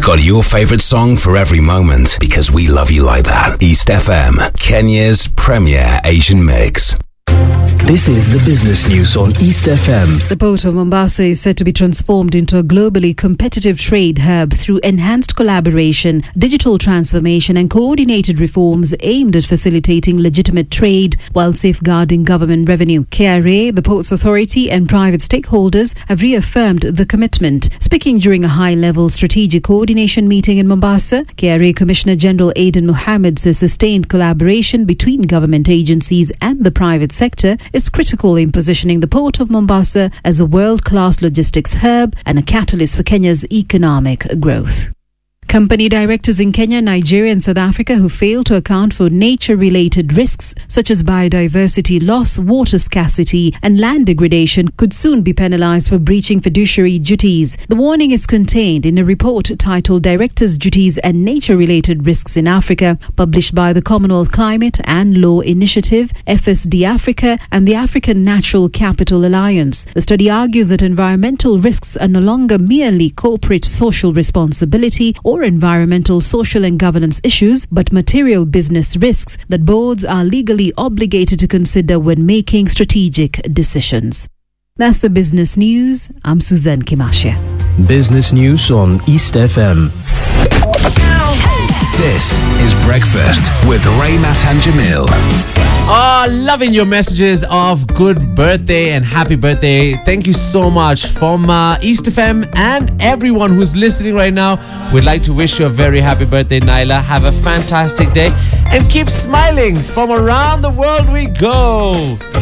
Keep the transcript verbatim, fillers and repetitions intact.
got your favorite song for every moment because we love you like that. East F M, Kenya's premier Asian mix. This is the business news on East F M. The port of Mombasa is set to be transformed into a globally competitive trade hub through enhanced collaboration, digital transformation and coordinated reforms aimed at facilitating legitimate trade while safeguarding government revenue. K R A, the Ports Authority and private stakeholders have reaffirmed the commitment. Speaking during a high-level strategic coordination meeting in Mombasa, K R A Commissioner General Aidan Mohammed says sustained collaboration between government agencies and the private sector is critical in positioning the port of Mombasa as a world-class logistics hub and a catalyst for Kenya's economic growth. Company directors in Kenya, Nigeria and South Africa who fail to account for nature-related risks such as biodiversity loss, water scarcity and land degradation could soon be penalized for breaching fiduciary duties. The warning is contained in a report titled Directors' Duties and Nature-Related Risks in Africa, published by the Commonwealth Climate and Law Initiative, F S D Africa and the African Natural Capital Alliance. The study argues that environmental risks are no longer merely corporate social responsibility or environmental, social and governance issues, but material business risks that boards are legally obligated to consider when making strategic decisions. That's the business news. I'm Suzanne Kimashe. Business news on East F M. This is Breakfast with Raymat and Jamil. Oh, loving your messages of good birthday and happy birthday. Thank you so much from uh, East F M and everyone who's listening right now. We'd like to wish you a very happy birthday, Naila. Have a fantastic day and keep smiling. From around the world we go.